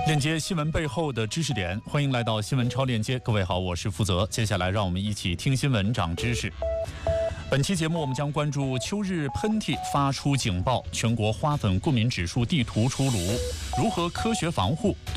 链接新闻背后的知识点，欢迎来到新闻超链接。各位好，我是负责。接下来让我们一起听新闻长知识。本期节目我们将关注秋日喷嚏发出警报，全国花粉过敏指数地图出炉，如何科学防护